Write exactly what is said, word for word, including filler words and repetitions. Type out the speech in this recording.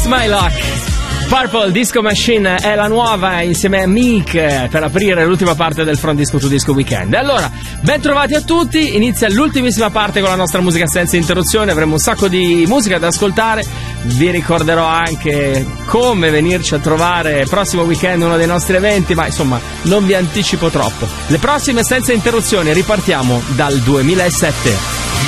Just My Luck. Purple Disco Machine è la nuova insieme a Meek per aprire l'ultima parte del From Disco to Disco Weekend. Allora, ben trovati a tutti, inizia l'ultimissima parte con la nostra musica senza interruzione, avremo un sacco di musica da ascoltare, vi ricorderò anche come venirci a trovare prossimo weekend uno dei nostri eventi, ma insomma non vi anticipo troppo. Le prossime senza interruzioni, ripartiamo dal duemilasette.